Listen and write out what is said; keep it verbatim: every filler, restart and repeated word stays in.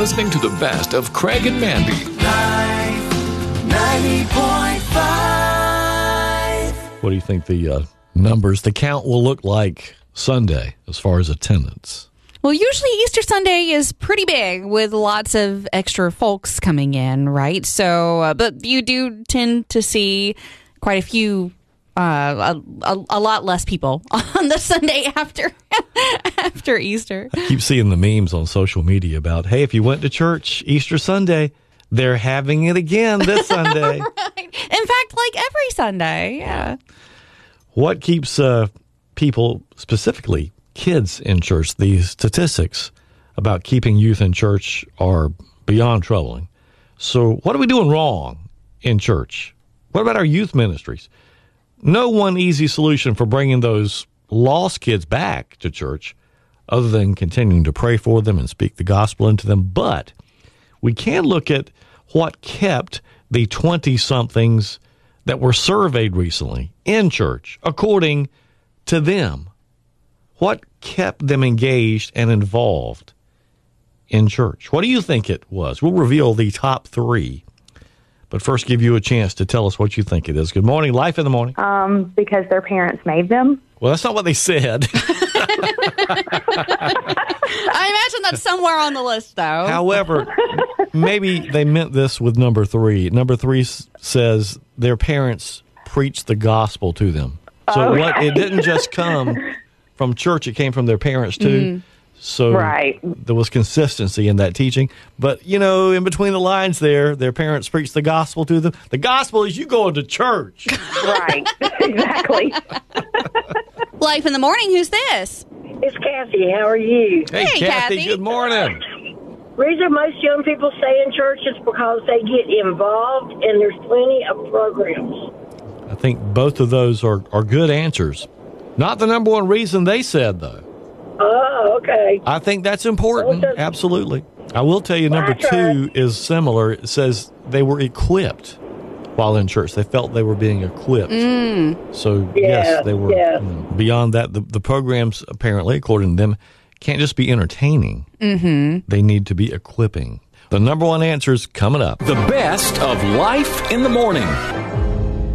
listening to the best of Craig and Mandy. ninety point five. What do you think the uh, numbers, the count will look like Sunday as far as attendance? Well, usually Easter Sunday is pretty big with lots of extra folks coming in, right? So, uh, but you do tend to see quite a few, uh, a, a, a lot less people on the Sunday after after Easter. I keep seeing the memes on social media about, hey, if you went to church Easter Sunday, they're having it again this Sunday. Right. In fact, like every Sunday, yeah. What keeps uh, people, specifically kids in church? These statistics about keeping youth in church are beyond troubling. So what are we doing wrong in church? What about our youth ministries? No one easy solution for bringing those lost kids back to church other than continuing to pray for them and speak the gospel into them. But we can look at what kept the twenty-somethings that were surveyed recently in church, according to them. What kept them engaged and involved in church? What do you think it was? We'll reveal the top three, but first give you a chance to tell us what you think it is. Good morning, Life in the Morning. Um, because their parents made them. Well, that's not what they said. I imagine that's somewhere on the list, though. However, maybe they meant this with number three. Number three s- says their parents preached the gospel to them. So Okay. what? It didn't just come from church; it came from their parents too. Mm. So Right. there was consistency in that teaching. But you know, in between the lines, there, their parents preached the gospel to them. The gospel is you going to church. Right. Exactly. Life in the Morning, who's this? It's Kathy. How are you? Hey, Hey, Kathy, Kathy. good morning. Reason most young people stay in church is because they get involved and there's plenty of programs. I think both of those are, are good answers. Not the number one reason they said, though. Oh, okay. I think that's important. Okay. Absolutely. I will tell you, number That's two right. is similar. It says they were equipped while in church. They felt they were being equipped. So, Yeah, yes, they were. yeah. you know, beyond that, the, the programs, apparently, according to them, can't just be entertaining. Mm-hmm. They need to be equipping. The number one answer is coming up. The best of Life in the Morning.